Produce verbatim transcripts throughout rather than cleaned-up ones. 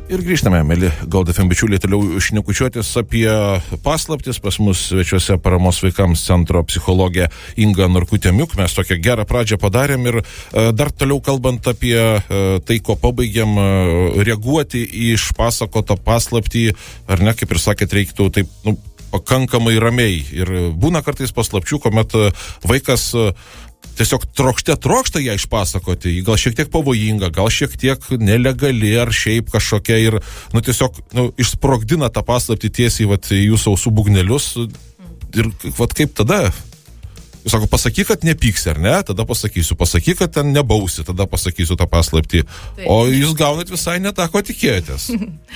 Ir grįžtame, mėly Gold F M bičiuliai, toliau šnekučiuotis apie paslaptis. Pas mus svečiuose Paramos vaikams centro psichologė Inga Norkutė-Miuk. Mes tokią gerą pradžią padarėm ir uh, dar toliau kalbant apie uh, tai, ko pabaigėm, uh, reaguoti į išpasakotą paslaptį, ar ne, kaip ir sakėt, reiktų taip, nu, pakankamai ramiai. Ir būna kartais paslapčių, kuomet uh, vaikas uh, tiesiog trokšte trokšta ją išpasakoti, gal šiek tiek pavojinga, gal šiek tiek nelegali ar šiaip kažkokia ir, nu, tiesiog, nu, išsprogdina tą paslaptį tiesiai, vat, jūsų ausų būgnelius ir, vat, kaip tada? Jūs sako, pasakyk, kad nepyksi, ar ne? Tada pasakysiu, pasakyk, kad ten nebausi, tada pasakysiu tą paslaptį. Taip. O jūs gaunat visai ne tą, ko tikėjotės.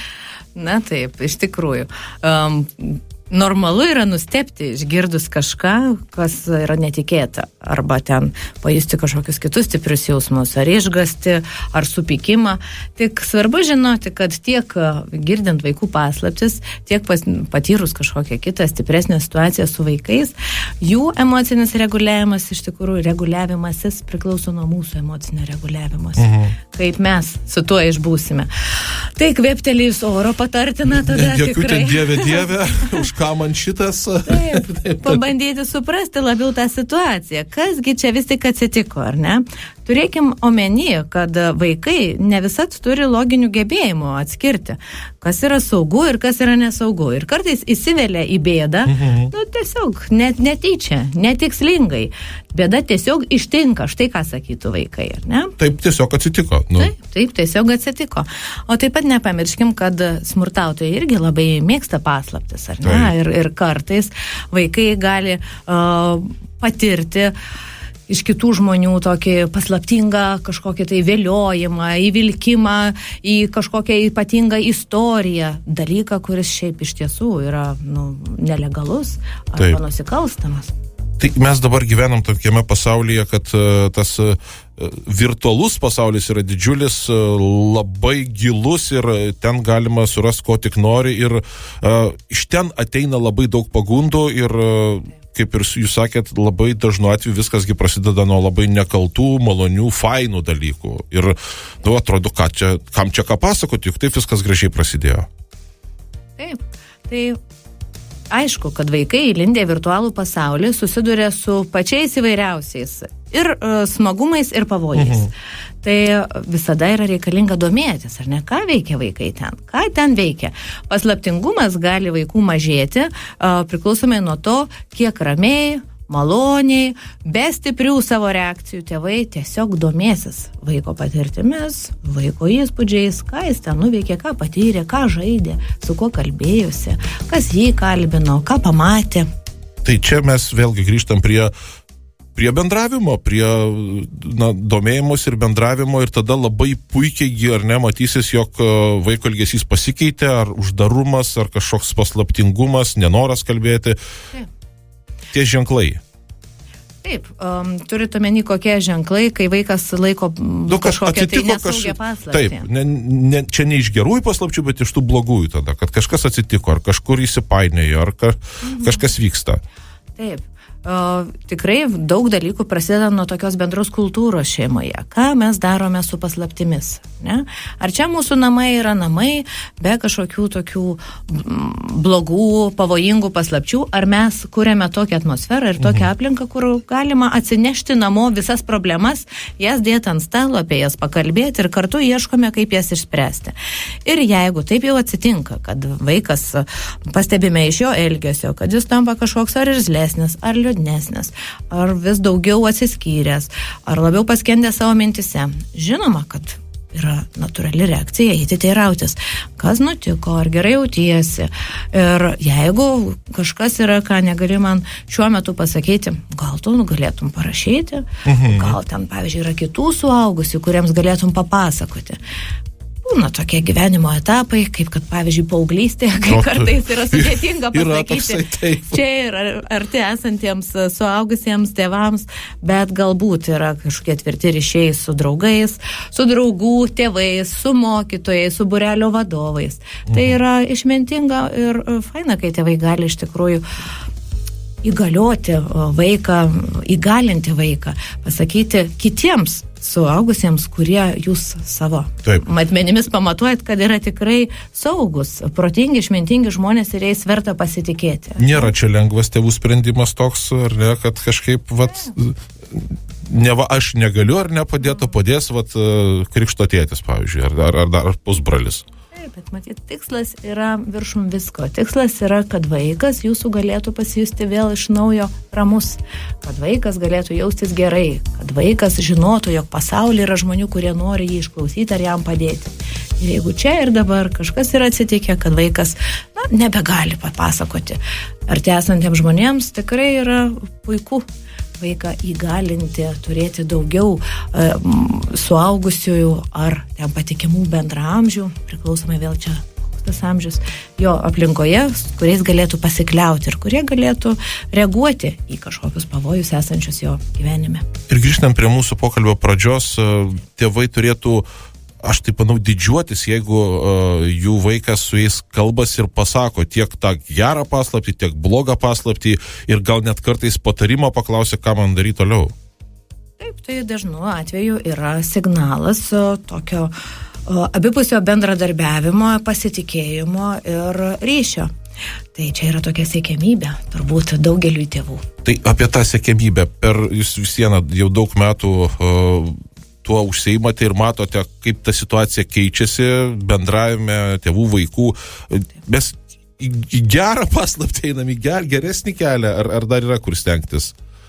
Na taip, iš tikrųjų. Um, Normalu yra nustebti, išgirdus kažką, kas yra netikėta. Arba ten pajusti kažkokius kitus stiprius jausmus, ar išgąsti, ar supykimą. Tik svarbu žinoti, kad tiek girdint vaikų paslaptis, tiek patyrus kažkokią kitą stipresnę situaciją su vaikais, jų emocinis reguliavimas, iš tikrųjų, reguliavimasis priklauso nuo mūsų emocinio reguliavimas. Mhm. Kaip mes su tuo išbūsime. Tai kvėptelėjus oro patartina tada jokių tikrai. Ten dieve, dieve, už ką man šitas? Taip, pabandyti suprasti labiau tą situaciją. Kasgi čia vis tik atsitiko, ar ne? Turėkim omeny, kad vaikai ne visat turi loginių gebėjimų atskirti, kas yra saugu ir kas yra nesaugu. Ir kartais įsivelia į bėdą, mhm. nu tiesiog net netyčia, netikslingai. Bėda tiesiog ištinka, štai ką sakytų vaikai, ar ne? Taip tiesiog atsitiko. Nu. Taip, taip, tiesiog atsitiko. O taip pat nepamirškim, kad smurtautojai irgi labai mėgsta paslaptis, ar ne? Ir, ir kartais vaikai gali uh, patirti iš kitų žmonių tokį paslaptingą kažkokį tai vėliojimą, įvilkimą į kažkokią ypatingą istoriją, dalyką, kuris šiaip iš tiesų yra, nu, nelegalus arba nusikalstamas. Tai mes dabar gyvenam tokiame pasaulyje, kad uh, tas uh, virtualus pasaulis yra didžiulis, uh, labai gilus ir ten galima surasti, ko tik nori ir uh, iš ten ateina labai daug pagundų ir uh, kaip ir jūs sakėt, labai dažnu atveju viskasgi prasideda nuo labai nekaltų, malonių, fainų dalykų. Ir, nu, atrodo, ką čia, kam čia ką pasakoti, juk taip viskas gražiai prasidėjo. Taip, tai aišku, kad vaikai įlindę virtualų pasaulį susiduria su pačiais įvairiausiais ir uh, smagumais ir pavojais. Mhm. Tai visada yra reikalinga domėtis, ar ne, ką veikia vaikai ten, ką ten veikia. Paslaptingumas gali vaikų mažėti, uh, priklausomai nuo to, kiek ramiai, maloniai, be stiprių savo reakcijų tėvai tiesiog domėsis vaiko patirtimis, vaiko įspūdžiais, ką jis ten nuveikė, ką patyrė, ką žaidė, su kuo kalbėjosi, kas jį kalbino, ką pamatė. Tai čia mes vėlgi grįžtam prie prie bendravimo, prie na, domėjimus ir bendravimo ir tada labai puikiai, ar ne, matysis, jog vaiko elgesys pasikeitė, ar uždarumas, ar kažkoks paslaptingumas, nenoras kalbėti. Taip. Tie ženklai. Taip, um, turite omeny kokie ženklai, kai vaikas laiko nu, kažkokią tai nesaugią paslaptį. Taip, ne, ne, čia ne iš gerųjų paslapčių, bet iš tų blogųjų tada, kad kažkas atsitiko, ar kažkur įsipainiojo, ar ka, mhm. kažkas vyksta. Taip. O, tikrai daug dalykų prasideda nuo tokios bendros kultūros šeimoje. Ką mes darome su paslaptimis? Ne? Ar čia mūsų namai yra namai be kažkokių tokių blogų, pavojingų paslapčių? Ar mes kuriame tokią atmosferą ir tokią mhm. aplinką, kur galima atsinešti namo visas problemas, jas dėti ant stalo, apie jas pakalbėti ir kartu ieškome, kaip jas išspręsti. Ir jeigu taip jau atsitinka, kad vaikas, pastebime iš jo elgesio, kad jis tampa kažkoks ar irzlesnis, ar liūdnesnis, ar vis daugiau atsiskyręs, ar labiau paskendęs savo mintise. Žinoma, kad yra natūrali reakcija eiti teirautis, kas nutiko, ar gerai jautiesi. Ir jeigu kažkas yra, ką negali man šiuo metu pasakyti, gal tu galėtum parašyti, mhm. gal ten, pavyzdžiui, yra kitų suaugusių, kuriems galėtum papasakoti. Būna tokie gyvenimo etapai, kaip kad, pavyzdžiui, paauglystėje, kai kartais yra sudėtinga pasakyti. Čia yra arti esantiems suaugusiems tėvams, bet galbūt yra kažkokie tvirti ryšiai su draugais, su draugų tėvais, su mokytojais, su būrelio vadovais. Mhm. Tai yra išmintinga ir faina, kai tėvai gali iš tikrųjų įgalioti vaiką, įgalinti vaiką, pasakyti kitiems suaugusiems, kurie jūs savo Taip. matmenimis pamatuojat, kad yra tikrai saugus, protingi, išmintingi žmonės ir jais verta pasitikėti. Nėra čia lengvas tėvų sprendimas toks, ar ne, kad kažkaip, vat, neva aš negaliu ar nepadėtų, padės, vat, krikšto tėtis, pavyzdžiui, ar, ar, ar, ar pusbralis. Bet matyt, tikslas yra viršum visko. Tikslas yra, kad vaikas jūsų galėtų pasijusti vėl iš naujo ramus, kad vaikas galėtų jaustis gerai, kad vaikas žinotų, jog pasaulyje yra žmonių, kurie nori jį išklausyti ar jam padėti. Ir jeigu čia ir dabar kažkas yra atsitikę, kad vaikas na, nebegali papasakoti, ar tie esantiems žmonėms tikrai yra puiku vaiką įgalinti, turėti daugiau e, suaugusiųjų ar ten patikimų bendraamžių, priklausomai vėl čia tas amžius, jo aplinkoje, kuriais galėtų pasikliauti ir kurie galėtų reaguoti į kažkokius pavojus esančius jo gyvenime. Ir grįžtant prie mūsų pokalbio pradžios, tėvai turėtų, aš taip manau, didžiuotis, jeigu uh, jų vaikas su jais kalbasi ir pasako tiek tą gerą paslaptį, tiek blogą paslaptį ir gal net kartais patarimą paklausia, ką man daryti toliau. Taip, tai dažnu atveju yra signalas uh, tokio uh, abipusio bendradarbiavimo, pasitikėjimo ir ryšio. Tai čia yra tokia siekiamybė, turbūt daugeliui tėvų. Tai apie tą siekiamybę, per jūs vis vieną jau daug metų uh, tuo užsiimate ir matote, kaip ta situacija keičiasi bendravime tėvų, vaikų. Mes į, į gerą paslaptį einam, į ger, geresnį kelią, ar, ar dar yra kur stengtis?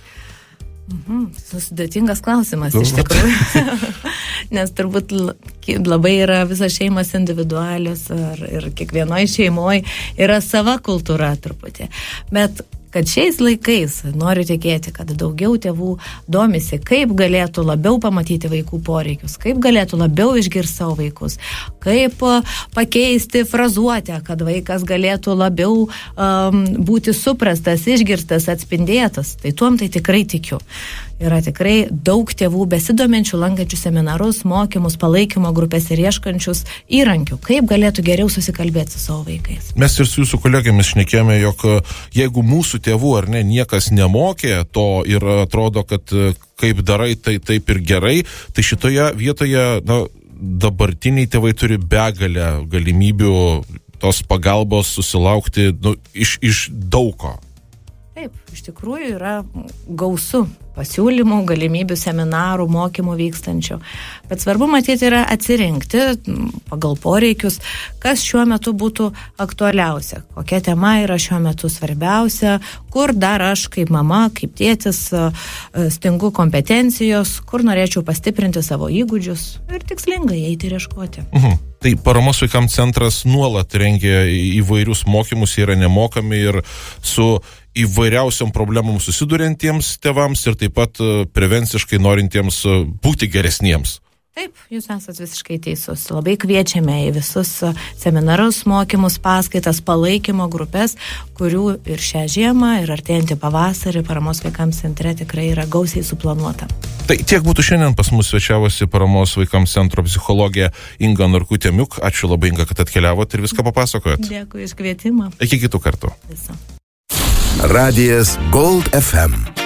Mhm, sudėtingas klausimas iš tikrųjų, nes turbūt labai yra visas šeimas individualios ir, ir kiekvienoje šeimoje yra sava kultūra truputį, bet kad šiais laikais noriu tikėti, kad daugiau tėvų domisi, kaip galėtų labiau pamatyti vaikų poreikius, kaip galėtų labiau išgirsti savo vaikus, kaip pakeisti frazuotę, kad vaikas galėtų labiau um, būti suprastas, išgirstas, atspindėtas. Tai tuom tai tikrai tikiu. Yra tikrai daug tėvų besidominčių, lankančių seminarus, mokymus, palaikymo grupės ir ieškančius įrankių, kaip galėtų geriau susikalbėti su savo vaikais. Mes ir su jūsų kolegėmis šnekėjome, jog jeigu mūsų tėvų ar ne niekas nemokė to ir atrodo, kad kaip darai, tai taip ir gerai, tai šitoje vietoje na, dabartiniai tėvai turi begalę galimybių tos pagalbos susilaukti nu, iš, iš daug ko. Taip, iš tikrųjų yra gausu pasiūlymų, galimybių, seminarų, mokymų vykstančių. Bet svarbu matyti yra atsirinkti pagal poreikius, kas šiuo metu būtų aktualiausia, kokia tema yra šiuo metu svarbiausia, kur dar aš kaip mama, kaip tėtis stingu kompetencijos, kur norėčiau pastiprinti savo įgūdžius ir tikslingai eiti ir ieškoti. Mhm. Tai Paramos vaikams centras nuolat rengia įvairius mokymus, yra nemokami ir su įvairiausiom problemom susiduriantiems tėvams ir taip pat prevenciškai norintiems būti geresniems. Taip, jūs esat visiškai teisus. Labai kviečiame į visus seminarus, mokymus, paskaitas, palaikymo grupės, kurių ir šią žiemą, ir artėjantį pavasarį Paramos vaikams centre tikrai yra gausiai suplanuota. Tai tiek būtų šiandien pas mus svečiavosi Paramos vaikams centro psichologė Inga Norkutė-Miuk. Ačiū labai, Inga, kad atkeliavot ir viską papasakojot. Dėkui iš kvietimą. Iki kitų kartų. Viso. Radijas Gold F M.